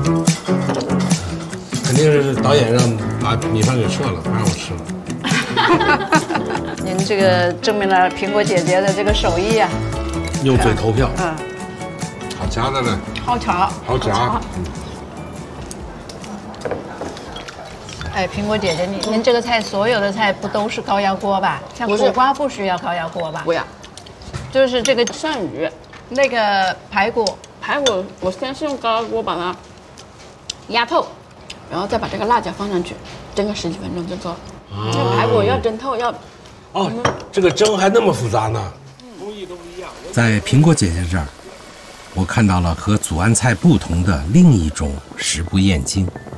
肯定是导演让把米饭给撤了，不让我吃了。 您这个证明了苹果姐姐的这个手艺啊。 用嘴投票。 好夹的呢。 好巧。 好夹。 哎，苹果姐姐，您这个菜所有的菜不都是高压锅吧？像苦瓜不需要高压锅吧？ 不要， 就是这个鳝鱼， 那个排骨我先是用高压锅把它压透，然后再把这个辣椒放上去，蒸个10几分钟就够了。这个排骨要蒸透，要哦，这个蒸还那么复杂呢。工艺都不一样。 在苹果姐姐这儿，我看到了和祖安菜不同的另一种食不厌精。